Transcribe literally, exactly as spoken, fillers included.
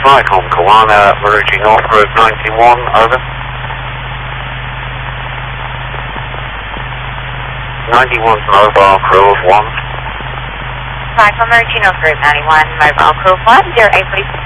Flight on Kawana, merging off road ninety-one, over. ninety-one's mobile, crew of one. Flight on merging off road ninety-one, mobile crew of one, zero eight three.